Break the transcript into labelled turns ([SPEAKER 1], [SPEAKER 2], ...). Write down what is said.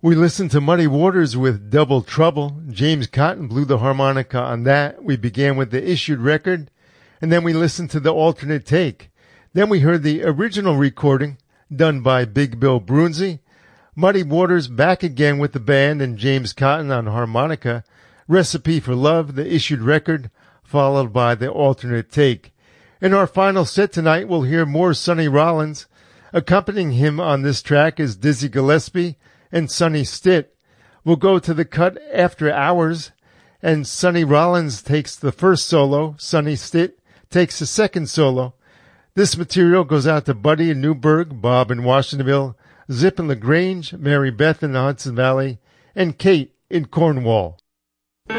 [SPEAKER 1] We listened to Muddy Waters with Double Trouble. James Cotton blew the harmonica on that. We began with the issued record, and then we listened to the alternate take. Then we heard the original recording done by Big Bill Brunzi. Muddy Waters back again with the band and James Cotton on harmonica. Recipe for Love, the issued record, followed by the alternate take. In our final set tonight, we'll hear more Sonny Rollins. Accompanying him on this track is Dizzy Gillespie and Sonny Stitt. We'll go to the cut After Hours, and Sonny Rollins takes the first solo. Sonny Stitt takes the second solo. This material goes out to Buddy in Newburgh, Bob in Washingtonville, Zip in LaGrange, Mary Beth in the Hudson Valley, and Kate in Cornwall.